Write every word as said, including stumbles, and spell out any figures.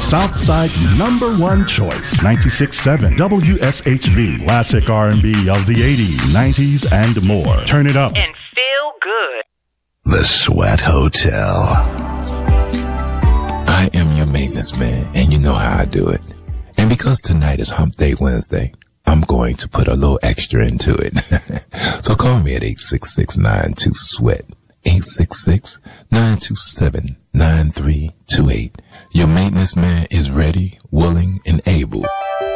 Southside's number one choice, ninety-six point seven W S H V. Classic R and B of the eighties, nineties, and more. Turn it up and feel good. The Sweat Hotel. I am your maintenance man, and you know how I do it. And because tonight is Hump Day Wednesday, I'm going to put a little extra into it. So call me at eight six six, nine two, SWEAT. eight six six, nine two seven, nine three two eight. Your maintenance man is ready, willing, and able